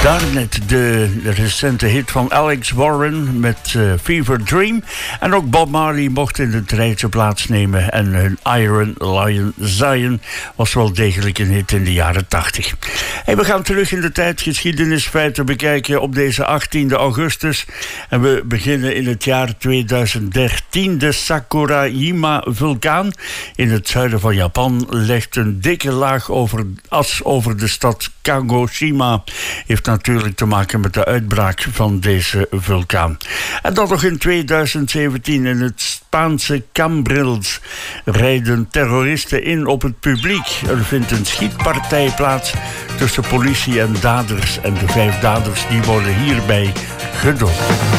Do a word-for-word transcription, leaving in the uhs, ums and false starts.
Daarnet de recente hit van Alex Warren met uh, Fever Dream. En ook Bob Marley mocht in het rijtje plaatsnemen. En hun Iron Lion Zion was wel degelijk een hit in de jaren tachtig. Hey, we gaan terug in de tijd geschiedenisfeiten bekijken op deze achttiende augustus. En we beginnen in het jaar tweeduizend dertien. De Sakurajima-vulkaan in het zuiden van Japan legt een dikke laag over, as over de stad Kagoshima. Heeft natuurlijk te maken met de uitbraak van deze vulkaan. En dan nog in tweeduizend zeventien in het Spaanse Cambrils rijden terroristen in op het publiek. Er vindt een schietpartij plaats tussen politie en daders. En de vijf daders die worden hierbij gedood.